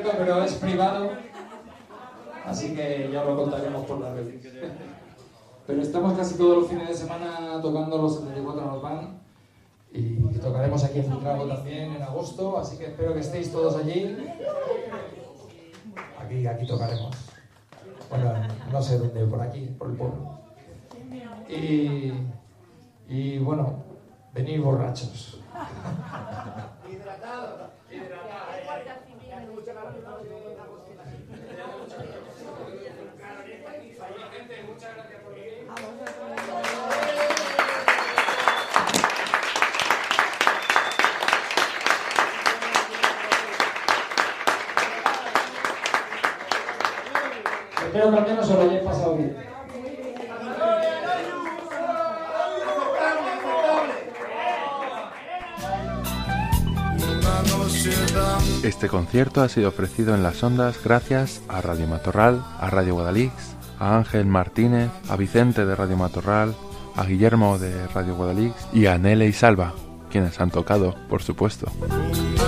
público, pero es privado, así que ya lo contaremos por las redes. Pero estamos casi todos los fines de semana tocando los 74 Nos Van y tocaremos aquí en Buitrago también en agosto, así que espero que estéis todos allí. Aquí tocaremos. Bueno, no sé dónde, por aquí, por el pueblo. Y bueno, venid borrachos. Espero que al menos os lo hayáis pasado bien. Este concierto ha sido ofrecido en las ondas gracias a Radio Matorral, a Radio Guadalix, a Ángel Martínez, a Vicente de Radio Matorral, a Guillermo de Radio Guadalix y a Nele y Salva, quienes han tocado, por supuesto.